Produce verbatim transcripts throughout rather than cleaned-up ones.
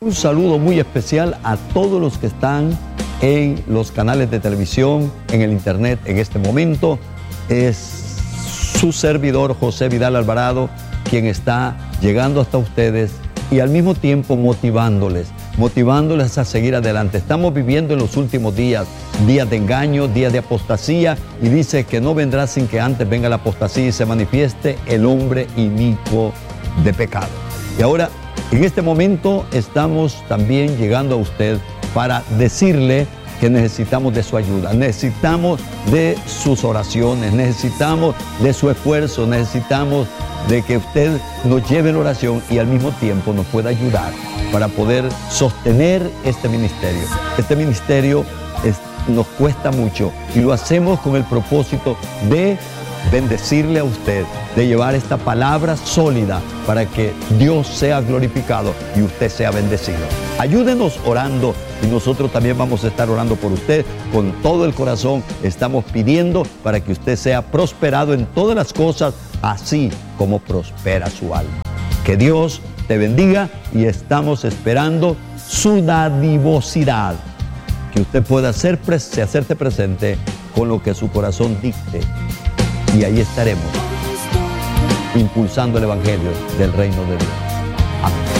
Un saludo muy especial a todos los que están en los canales de televisión, en el internet en este momento. Es su servidor José Vidal Alvarado quien está llegando hasta ustedes y al mismo tiempo motivándoles, motivándoles a seguir adelante. Estamos viviendo en los últimos días, días de engaño, días de apostasía, y dice que no vendrá sin que antes venga la apostasía y se manifieste el hombre inicuo de pecado. Y ahora, en este momento, estamos también llegando a usted para decirle que necesitamos de su ayuda, necesitamos de sus oraciones, necesitamos de su esfuerzo, necesitamos de que usted nos lleve en oración y al mismo tiempo nos pueda ayudar para poder sostener este ministerio. Este ministerio es, nos cuesta mucho y lo hacemos con el propósito de bendecirle a usted, de llevar esta palabra sólida para que Dios sea glorificado y usted sea bendecido. Ayúdenos orando y nosotros también vamos a estar orando por usted con todo el corazón. Estamos pidiendo para que usted sea prosperado en todas las cosas, así como prospera su alma. Que Dios te bendiga y estamos esperando su dadivosidad, que usted pueda hacer, hacerte presente con lo que su corazón dicte. Y ahí estaremos, impulsando el Evangelio del Reino de Dios. Amén.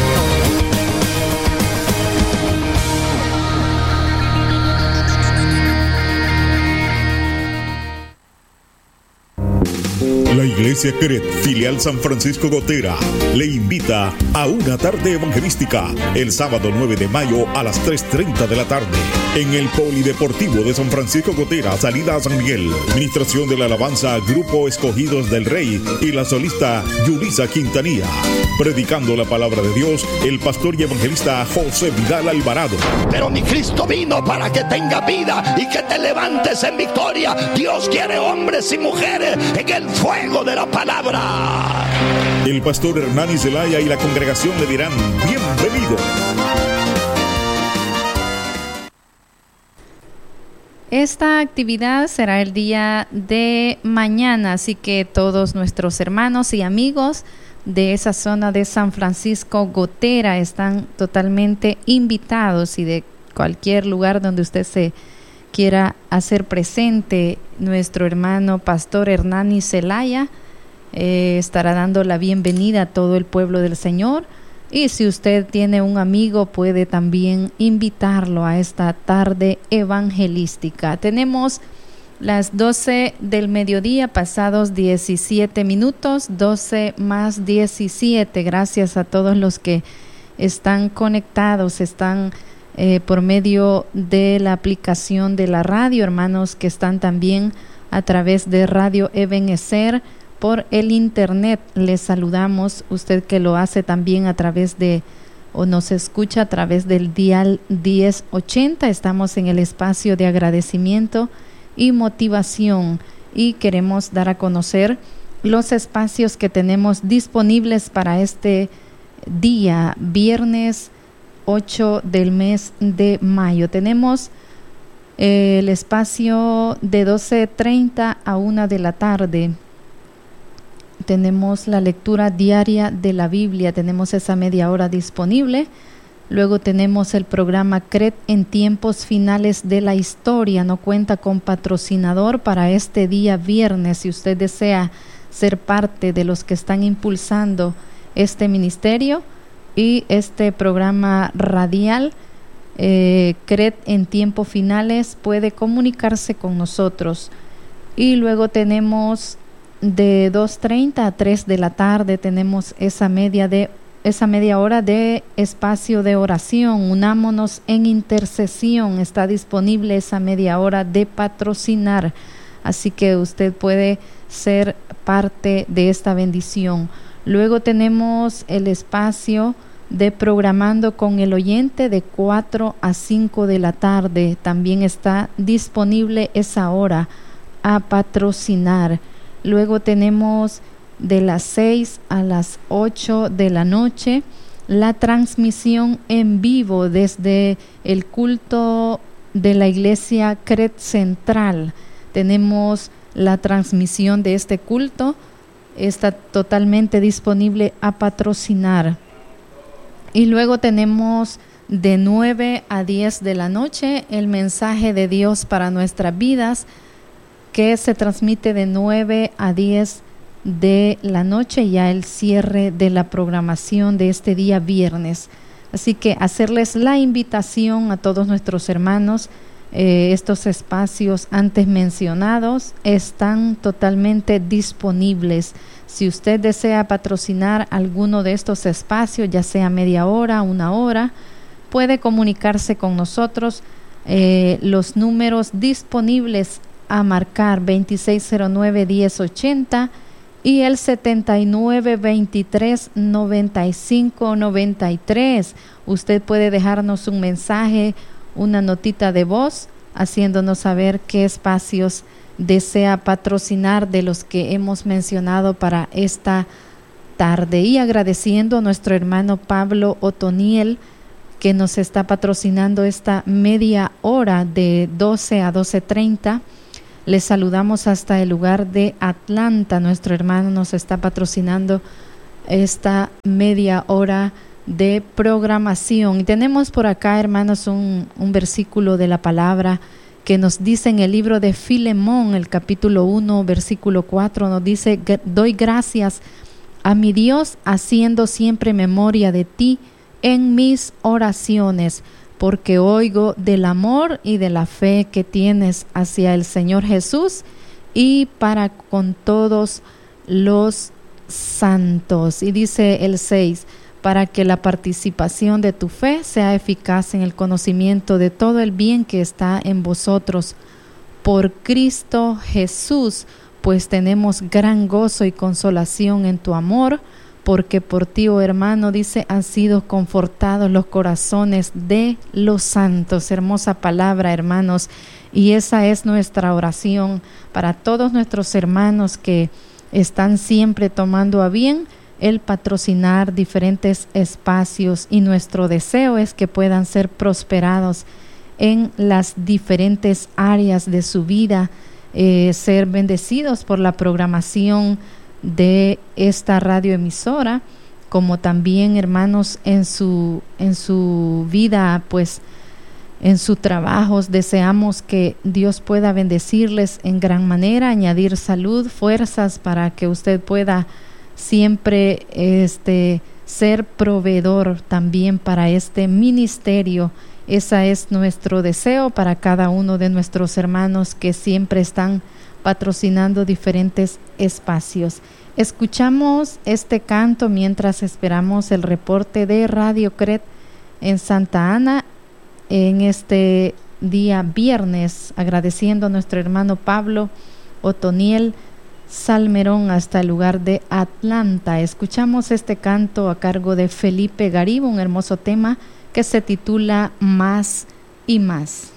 La Iglesia Cret, filial San Francisco Gotera, le invita a una tarde evangelística el sábado nueve de mayo a las tres treinta de la tarde en el Polideportivo de San Francisco Gotera, salida a San Miguel. Ministración de la alabanza Grupo Escogidos del Rey y la solista Yulisa Quintanilla. Predicando la palabra de Dios, el pastor y evangelista José Vidal Alvarado. Pero mi Cristo vino para que tenga vida y que te levantes en victoria. Dios quiere hombres y mujeres en el fuego de la palabra. El pastor Hernán Zelaya y la congregación le dirán bienvenido. Esta actividad será el día de mañana, así que todos nuestros hermanos y amigos de esa zona de San Francisco Gotera están totalmente invitados, y de cualquier lugar donde usted se quiera hacer presente, nuestro hermano pastor Hernán Zelaya eh, estará dando la bienvenida a todo el pueblo del Señor. Y si usted tiene un amigo, puede también invitarlo a esta tarde evangelística. Tenemos las doce del mediodía, pasados diecisiete minutos, doce más diecisiete. Gracias a todos los que están conectados, están eh, por medio de la aplicación de la radio, hermanos que están también a través de Radio Ebenecer. Por el internet les saludamos, usted que lo hace también a través de, o nos escucha a través del dial diez ochenta. Estamos en el espacio de agradecimiento y motivación y queremos dar a conocer los espacios que tenemos disponibles para este día, viernes ocho del mes de mayo. Tenemos eh, el espacio de doce treinta a una de la tarde. Tenemos la lectura diaria de la Biblia, tenemos esa media hora disponible. Luego tenemos el programa Cret en tiempos finales de la historia. No cuenta con patrocinador para este día viernes. Si usted desea ser parte de los que están impulsando este ministerio y este programa radial, eh, Cret en tiempos finales, puede comunicarse con nosotros. Y luego tenemos de dos treinta a tres de la tarde, tenemos esa media de esa media hora de espacio de oración. Unámonos en intercesión. Está disponible esa media hora de patrocinar, así que usted puede ser parte de esta bendición. Luego tenemos el espacio de programando con el oyente de cuatro a cinco de la tarde. También está disponible esa hora a patrocinar. Luego tenemos de las seis a las ocho de la noche la transmisión en vivo desde el culto de la iglesia Cret Central. Tenemos la transmisión de este culto, está totalmente disponible a patrocinar. Y luego tenemos de nueve a diez de la noche, el mensaje de Dios para nuestras vidas, que se transmite de nueve a diez de la noche, ya el cierre de la programación de este día viernes. Así que hacerles la invitación a todos nuestros hermanos, eh, estos espacios antes mencionados están totalmente disponibles. Si usted desea patrocinar alguno de estos espacios, ya sea media hora, una hora, puede comunicarse con nosotros. Eh, los números disponibles a marcar veintiséis cero nueve, diez ochenta y el setenta y nueve, veintitrés, noventa y cinco, noventa y tres. Usted puede dejarnos un mensaje, una notita de voz, haciéndonos saber qué espacios desea patrocinar de los que hemos mencionado para esta tarde. Y agradeciendo a nuestro hermano Pablo Otoniel, que nos está patrocinando esta media hora de doce a doce treinta. Les saludamos hasta el lugar de Atlanta. Nuestro hermano nos está patrocinando esta media hora de programación. Y tenemos por acá, hermanos, un, un versículo de la palabra que nos dice en el libro de Filemón, el capítulo uno, versículo cuatro, nos dice: doy gracias a mi Dios haciendo siempre memoria de ti en mis oraciones, porque oigo del amor y de la fe que tienes hacia el Señor Jesús y para con todos los santos. Y dice el seis, para que la participación de tu fe sea eficaz en el conocimiento de todo el bien que está en vosotros por Cristo Jesús, pues tenemos gran gozo y consolación en tu amor, porque por ti, oh hermano, dice, han sido confortados los corazones de los santos. Hermosa palabra, hermanos, y esa es nuestra oración para todos nuestros hermanos que están siempre tomando a bien el patrocinar diferentes espacios, y nuestro deseo es que puedan ser prosperados en las diferentes áreas de su vida, eh, ser bendecidos por la programación de esta radioemisora, como también, hermanos, en su en su vida, pues en sus trabajos. Deseamos que Dios pueda bendecirles en gran manera, añadir salud, fuerzas para que usted pueda siempre este ser proveedor también para este ministerio. Ese es nuestro deseo para cada uno de nuestros hermanos que siempre están patrocinando diferentes espacios. Escuchamos este canto mientras esperamos el reporte de Radio Cret en Santa Ana en este día viernes, agradeciendo a nuestro hermano Pablo Otoniel Salmerón hasta el lugar de Atlanta. Escuchamos este canto a cargo de Felipe Garibo, un hermoso tema que se titula Más y Más.